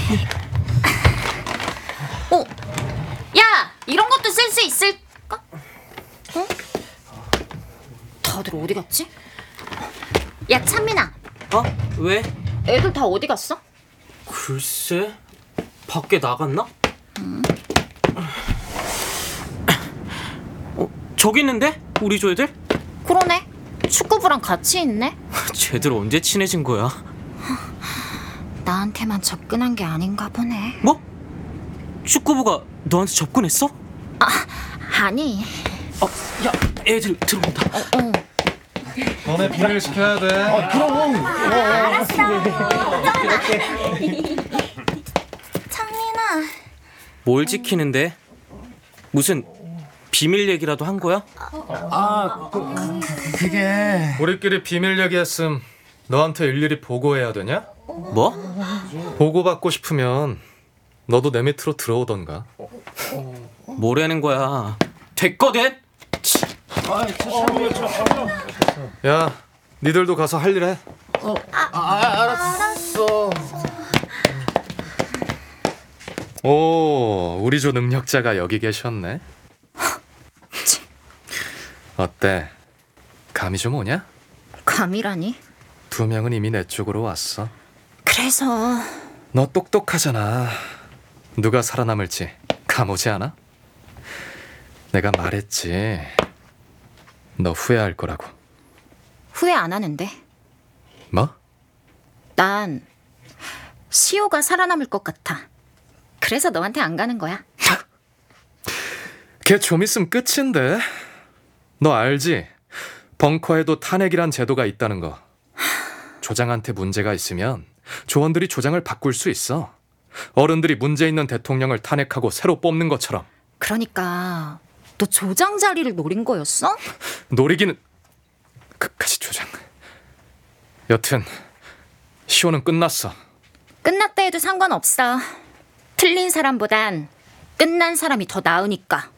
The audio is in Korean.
야, 이런 것도 쓸 수 있을까? 다들 어디 갔지? 야, 찬민아. 왜? 애들 다 어디 갔어? 글쎄, 밖에 나갔나? 저기 있는데? 우리 조 애들? 그러네. 축구부랑 같이 있네. 쟤들 언제 친해진 거야? 나한테만 접근한 게 아닌가 보네. 뭐? 축구부가 너한테 접근했어? 아니. 야, 애들 들어온다. 너네 비밀 지켜야 돼. 찬민아. 뭘 지키는데? 무슨 비밀 얘기라도 한 거야? 그게 우리끼리 비밀 얘기했음 너한테 일일이 보고해야 되냐? 뭐? 보고받고 싶으면 너도 내 밑으로 들어오던가. 뭐라는 거야? 됐거든? 야, 니들도 가서 할 일 해. 알았어. 오, 우리 조 능력자가 여기 계셨네. 어때? 감이 좀 오냐? 감이라니? 2명은 이미 내 쪽으로 왔어. 그래서 너 똑똑하잖아. 누가 살아남을지 감 오지 않아? 내가 말했지. 너 후회할 거라고. 후회 안 하는데. 뭐? 난 시호가 살아남을 것 같아. 그래서 너한테 안 가는 거야. 걔 좀 있으면 끝인데. 너 알지? 벙커에도 탄핵이란 제도가 있다는 거. 조장한테 문제가 있으면 조원들이 조장을 바꿀 수 있어. 어른들이 문제 있는 대통령을 탄핵하고 새로 뽑는 것처럼. 그러니까 너 조장 자리를 노린 거였어? 노리기는 끝까지 조장. 여튼 시호는 끝났어. 끝났다 해도 상관없어. 틀린 사람보단 끝난 사람이 더 나으니까.